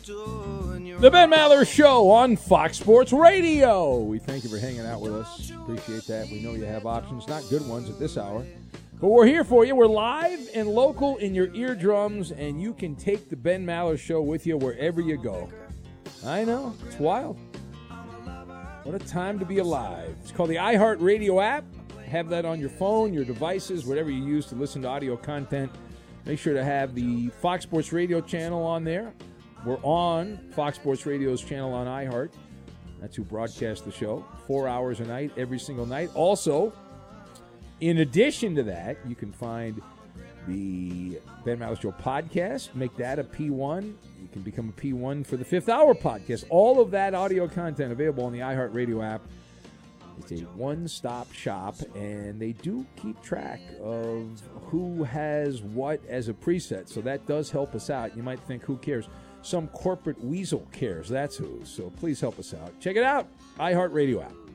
The Ben Maller Show on Fox Sports Radio. We thank you for hanging out with us. Appreciate that. We know you have options, not good ones at this hour. But we're here for you. We're live and local in your eardrums, and you can take the Ben Maller Show with you wherever you go. I know. It's wild. What a time to be alive. It's called the iHeartRadio app. Have that on your phone, your devices, whatever you use to listen to audio content. Make sure to have the Fox Sports Radio channel on there. We're on Fox Sports Radio's channel on iHeart. That's who broadcasts the show. 4 hours a night, every single night. Also, in addition to that, you can find the Ben Maller Show podcast. Make that a P1. You can become a P1 for the Fifth Hour podcast. All of that audio content available on the iHeartRadio app. It's a one-stop shop, and they do keep track of who has what as a preset, so that does help us out. You might think, who cares? Some corporate weasel cares. That's who. So please help us out. Check it out. iHeartRadio app.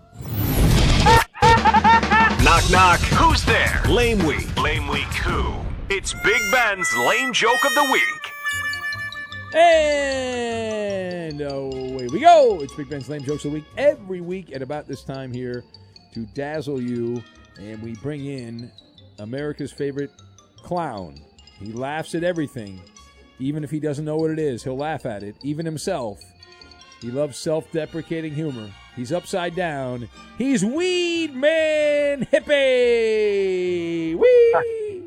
Knock, knock. Who's there? Lame Week. Lame Week who? It's Big Ben's Lame Joke of the Week. And away we go. It's Big Ben's Lame Jokes of the Week. Every week at about this time here to dazzle you. And we bring in America's favorite clown. He laughs at everything. Even if he doesn't know what it is, he'll laugh at it. Even himself. He loves self-deprecating humor. He's upside down. He's Weed Man Hippie. Wee!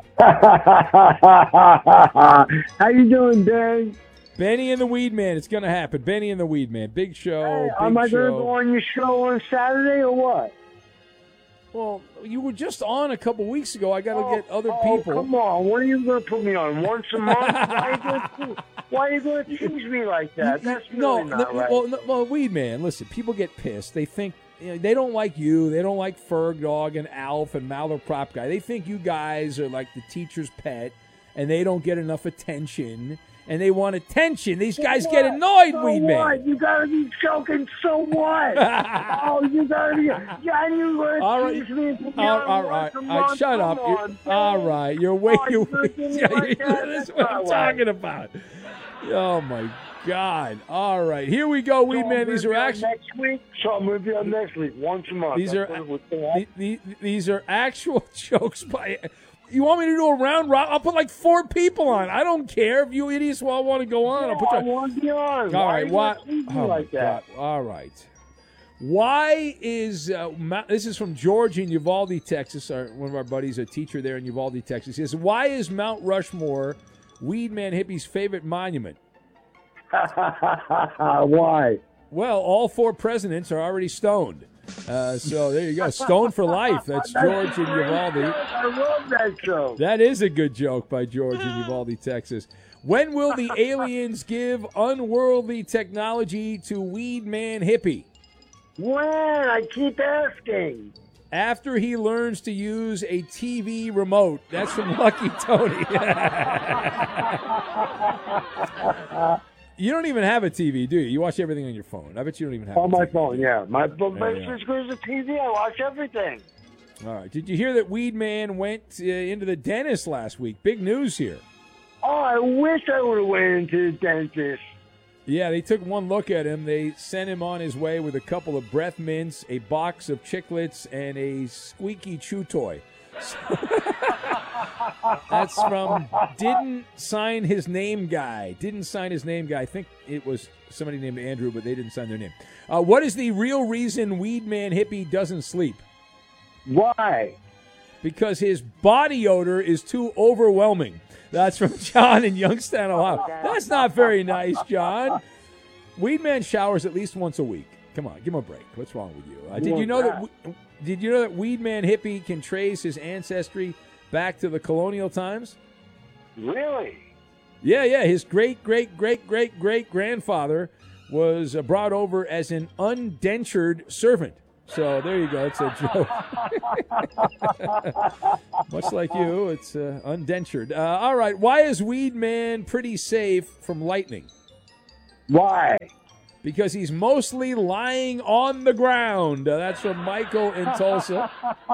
How you doing, Ben? Benny and the Weed Man. It's going to happen. Benny and the Weed Man. Big show. Hey, big am I show. going to go on your show on Saturday or what? Well, you were just on a couple weeks ago. I got to get other people. Come on. When are you going to put me on? Once a month? Why are you going to tease me like that? That's really not right. Well, Weed Man, listen, people get pissed. They think, they don't like you. They don't like Ferg Dog and Alf and Malderprop Guy. They think you guys are like the teacher's pet, and they don't get enough attention. And they want attention. These guys get annoyed, Weed Man. What? You gotta be joking. So what? Oh, you gotta be. Yeah, you gonna tease me and put me on once a month. Shut up. All right. You're way. That's what I'm talking about. Oh my God. All right. Here we go, Weed Man. These are actually next week. So I'm gonna be on next week, once a month. These are actual jokes by. You want me to do a round robin? I'll put like 4 people on. I don't care if you idiots all want to go on. I want to be on. All right. Why like that? All right. Why is this is from George in Uvalde, Texas? One of our buddies, a teacher there in Uvalde, Texas. He says, "Why is Mount Rushmore Weed Man Hippie's favorite monument?" Why? Well, all 4 presidents are already stoned. So there you go. Stoned for life. That's George in Uvalde. I love that joke. That is a good joke by George in Uvalde, Texas. When will the aliens give unworldly technology to Weed Man Hippie? When? I keep asking. After he learns to use a TV remote. That's from Lucky Tony. You don't even have a TV, do you? You watch everything on your phone. I bet you don't even have on my TV. phone, yeah. But it's as good as a TV. I watch everything. All right. Did you hear that Weed Man went into the dentist last week? Big news here. Oh, I wish I would have went into the dentist. Yeah, they took one look at him. They sent him on his way with a couple of breath mints, a box of chiclets, and a squeaky chew toy. That's from Didn't Sign His Name Guy. Didn't sign his name guy. I think it was somebody named Andrew, but they didn't sign their name. What is the real reason Weed Man Hippie doesn't sleep? Why? Because his body odor is too overwhelming. That's from John in Youngstown, Ohio. That's not very nice, John. Weed Man showers at least once a week. Come on, give him a break. What's wrong with you? Did you know that Weed Man Hippie can trace his ancestry back to the colonial times? Really? Yeah. His great-great-great-great-great-grandfather was brought over as an undentured servant. So there you go. It's a joke. Much like you, it's undentured. All right. Why is Weed Man pretty safe from lightning? Why? because he's mostly lying on the ground. That's from Michael in Tulsa.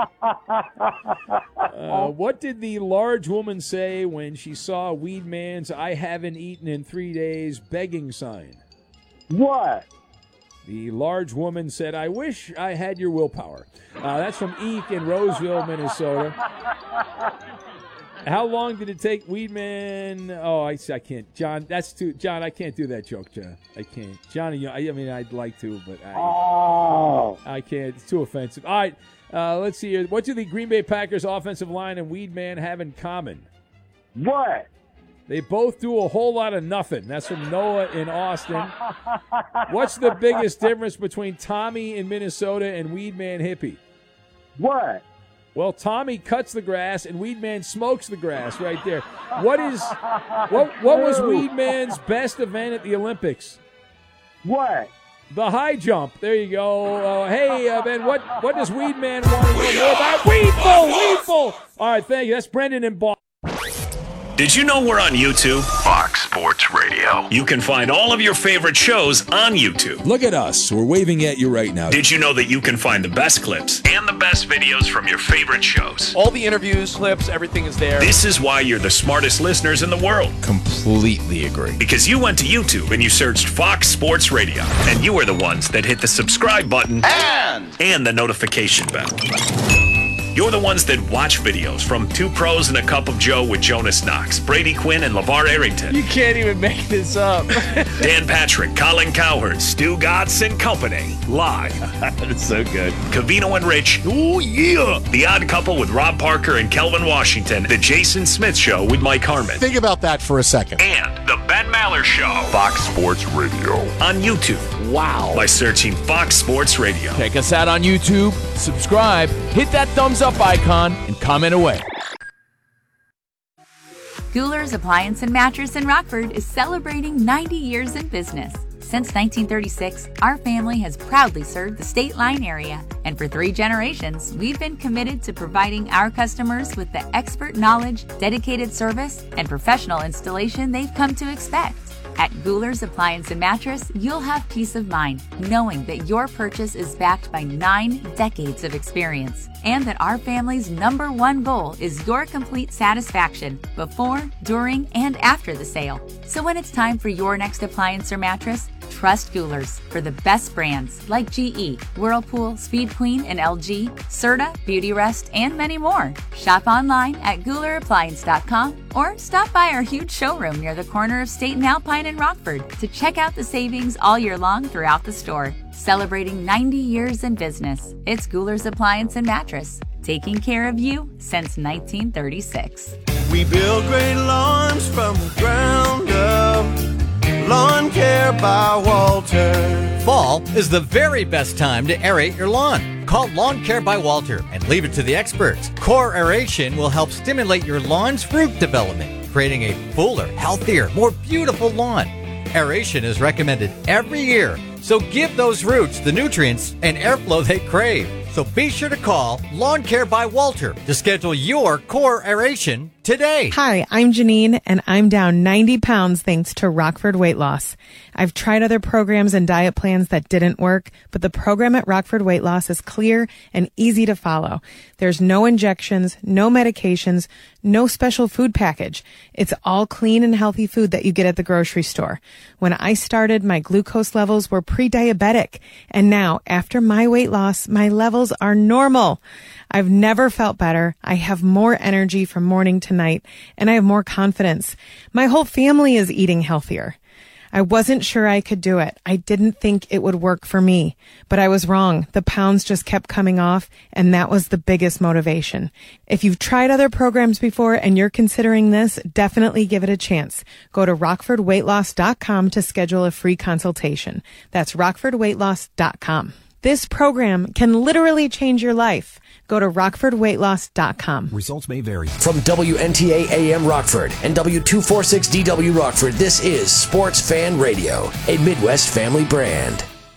What did the large woman say when she saw Weed Man's "I haven't eaten in 3 days" begging sign? What? The large woman said, "I wish I had your willpower." That's from Eek in Roseville, Minnesota. How long did it take Weedman? Oh, I can't. John, that's too. John, I can't do that joke, John. I can't. Johnny, I mean, I'd like to, but I can't. It's too offensive. All right, let's see here. What do the Green Bay Packers offensive line and Weedman have in common? What? They both do a whole lot of nothing. That's from Noah in Austin. What's the biggest difference between Tommy in Minnesota and Weedman Hippie? What? Well, Tommy cuts the grass and Weedman smokes the grass right there. What was Weedman's best event at the Olympics? What? The high jump. There you go. Hey, Ben, what does Weedman want to know more about? Weedful! All right, thank you. That's Brendan and Bob. Did you know we're on YouTube? Fox Sports Radio. You can find all of your favorite shows on YouTube. Look at us. We're waving at you right now. Did you know that you can find the best clips and the best videos from your favorite shows? All the interviews, clips, everything is there. This is why you're the smartest listeners in the world. Completely agree. Because you went to YouTube and you searched Fox Sports Radio. And you are the ones that hit the subscribe button and the notification bell. You're the ones that watch videos from Two Pros and a Cup of Joe with Jonas Knox, Brady Quinn, and LeVar Arrington. You can't even make this up. Dan Patrick, Colin Cowherd, Stu Gatz and Company. Live. That's so good. Covino and Rich. Oh, yeah. The Odd Couple with Rob Parker and Kelvin Washington. The Jason Smith Show with Mike Harmon. Think about that for a second. And The Ben Maller Show. Fox Sports Radio. On YouTube. Wow. By searching Fox Sports Radio. Check us out on YouTube. Subscribe. Hit that thumbs up icon and comment away. Guler's Appliance and Mattress in Rockford is celebrating 90 years in business. Since 1936, our family has proudly served the State Line area, and for 3 generations, we've been committed to providing our customers with the expert knowledge, dedicated service, and professional installation they've come to expect. At Guler's Appliance and Mattress, you'll have peace of mind knowing that your purchase is backed by 9 decades of experience and that our family's #1 goal is your complete satisfaction before, during, and after the sale. So when it's time for your next appliance or mattress, trust Guler's for the best brands like GE, Whirlpool, Speed Queen, and LG, Serta, Beautyrest, and many more. Shop online at GulerAppliance.com or stop by our huge showroom near the corner of State and Alpine in Rockford to check out the savings all year long throughout the store. Celebrating 90 years in business, it's Guler's Appliance and Mattress, taking care of you since 1936. We build great lawns from the ground up. Lawn Care by Walter. Fall is the very best time to aerate your lawn. Call Lawn Care by Walter and leave it to the experts. Core aeration will help stimulate your lawn's root development, creating a fuller, healthier, more beautiful lawn. Aeration is recommended every year, so give those roots the nutrients and airflow they crave. So be sure to call Lawn Care by Walter to schedule your core aeration today. Hi, I'm Janine, and I'm down 90 pounds thanks to Rockford Weight Loss. I've tried other programs and diet plans that didn't work, but the program at Rockford Weight Loss is clear and easy to follow. There's no injections, no medications, no special food package. It's all clean and healthy food that you get at the grocery store. When I started, my glucose levels were pre-diabetic, and now, after my weight loss, my levels are normal. I've never felt better. I have more energy from morning to night, and I have more confidence. My whole family is eating healthier. I wasn't sure I could do it. I didn't think it would work for me, but I was wrong. The pounds just kept coming off, and that was the biggest motivation. If you've tried other programs before and you're considering this, definitely give it a chance. Go to rockfordweightloss.com to schedule a free consultation. That's rockfordweightloss.com. This program can literally change your life. Go to rockfordweightloss.com. Results may vary. From WNTA AM Rockford and W246DW Rockford, this is Sports Fan Radio, a Midwest family brand.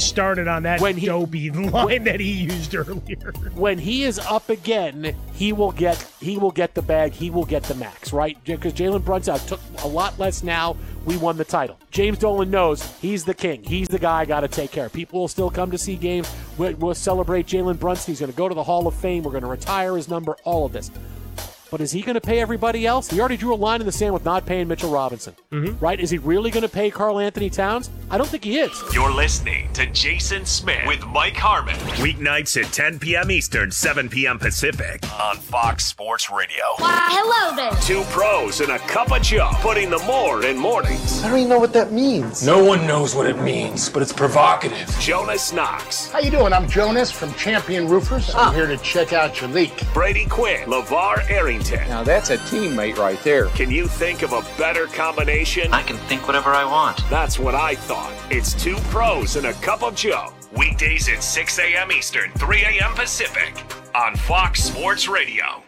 started on that Dobie line that he used earlier. When he is up again, he will get the bag. He will get the max, right? Because Jalen Brunson took a lot less now. We won the title. James Dolan knows he's the king. He's the guy I got to take care of. People will still come to see games. We'll celebrate Jalen Brunson. He's going to go to the Hall of Fame. We're going to retire his number, all of this. But is he going to pay everybody else? He already drew a line in the sand with not paying Mitchell Robinson, right? Is he really going to pay Karl Anthony Towns? I don't think he is. You're listening to Jason Smith with Mike Harmon. Weeknights at 10 p.m. Eastern, 7 p.m. Pacific on Fox Sports Radio. Hello there. Two pros and a cup of Joe, putting the more in mornings. I don't even know what that means. No one knows what it means, but it's provocative. Jonas Knox. How you doing? I'm Jonas from Champion Roofers. I'm here to check out your leak. Brady Quinn. LeVar Arrington. Now that's a teammate right there. Can you think of a better combination? I can think whatever I want. That's what I thought. It's two pros and a cup of Joe. Weekdays at 6 a.m. Eastern, 3 a.m. Pacific on Fox Sports Radio.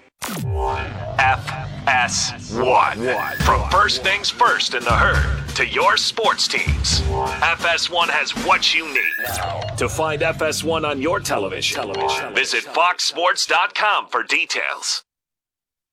FS1. From first things first in the herd to your sports teams, FS1 has what you need. To find FS1 on your television, visit foxsports.com for details.